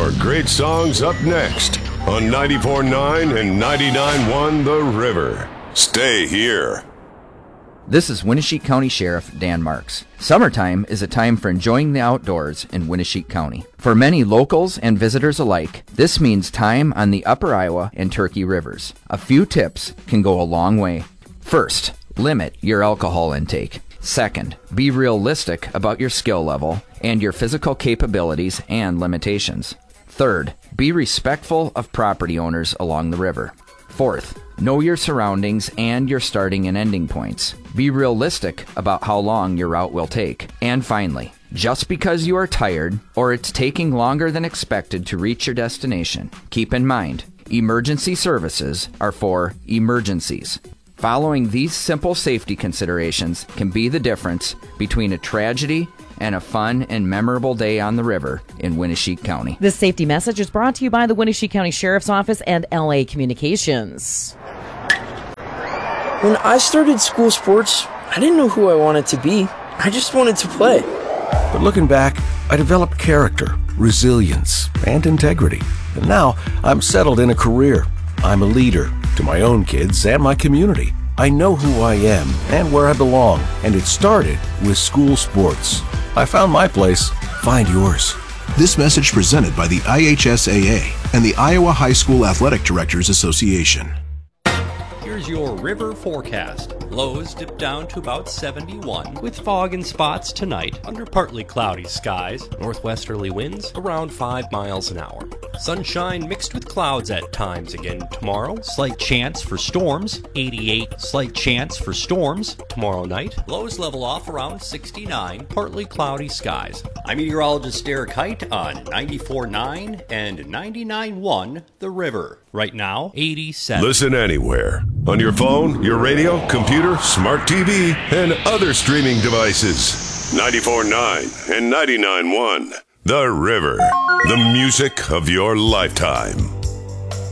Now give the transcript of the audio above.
more great songs up next on 94.9 and 99.1 The River. Stay here. This is Winneshiek County Sheriff Dan Marks. Summertime is a time for enjoying the outdoors in Winneshiek County. For many locals and visitors alike, this means time on the Upper Iowa and Turkey Rivers. A few tips can go a long way. First, limit your alcohol intake. Second, be realistic about your skill level and your physical capabilities and limitations. Third, be respectful of property owners along the river. Fourth, know your surroundings and your starting and ending points. Be realistic about how long your route will take. And finally, just because you are tired or it's taking longer than expected to reach your destination, keep in mind, emergency services are for emergencies. Following these simple safety considerations can be the difference between a tragedy and a fun and memorable day on the river in Winneshiek County. This safety message is brought to you by the Winneshiek County Sheriff's Office and LA Communications. When I started school sports, I didn't know who I wanted to be. I just wanted to play. But looking back, I developed character, resilience, and integrity. And now I'm settled in a career. I'm a leader to my own kids and my community. I know who I am and where I belong, and it started with school sports. I found my place. Find yours. This message presented by the IHSAA and the Iowa High School Athletic Directors Association. Here's your river forecast. Lows dip down to about 71 with fog in spots tonight under partly cloudy skies. Northwesterly winds around 5 miles an hour. Sunshine mixed with clouds at times again tomorrow. Slight chance for storms. 88 slight chance for storms tomorrow night. Lows level off around 69. Partly cloudy skies. I'm meteorologist Derek Height on 94.9 and 99.1 The River. Right now, 87. Listen anywhere. On your phone, your radio, computer, smart TV, and other streaming devices. 94.9 and 99.1 The River. The music of your lifetime.